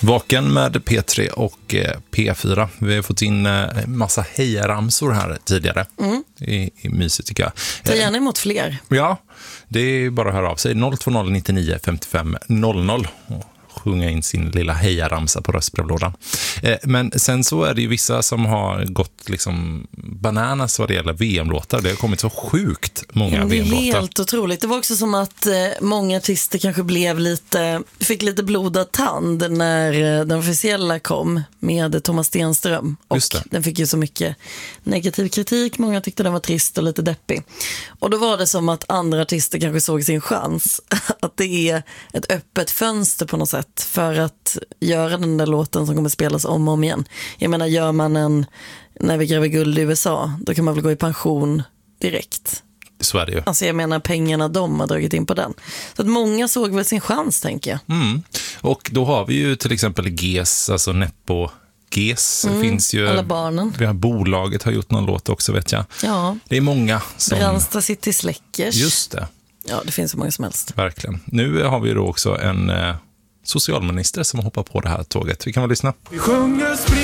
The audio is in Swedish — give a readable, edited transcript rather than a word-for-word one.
Vaken med P3 och P4. Vi har fått in massa hejaramsor här tidigare. I mysigt tycker jag. Ta gärna emot fler. Ja, det är bara att höra av sig. 02099 55 00 och sjunga in sin lilla hejaramsa på röstbrevlådan. Men sen så är det ju vissa som har gått liksom bananas vad det gäller VM-låtar. Det har kommit så sjukt många VM-låtar. Det är helt otroligt. Det var också som att många artister kanske fick lite blodad tand när den officiella kom med Thomas Stenström. Och den fick ju så mycket negativ kritik. Många tyckte den var trist och lite deppig. Och då var det som att andra artister kanske såg sin chans. Att det är ett öppet fönster på något sätt för att göra den där låten som kommer spelas om och om igen. Jag menar, gör man en När vi gräver guld i USA, då kan man väl gå i pension direkt. Så är det ju. Alltså jag menar, pengarna de har dragit in på den. Så att många såg väl sin chans, tänker jag. Och då har vi ju till exempel GES, alltså Neppo GES. Finns ju, alla barnen. Vi har bolaget har gjort någon låt också, vet jag. Ja. Det är många som... Brandsta City Släckers. Just det. Ja, det finns så många som helst. Verkligen. Nu har vi då också en socialminister som hoppar på det här tåget. Vi kan väl lyssna. Vi sjunger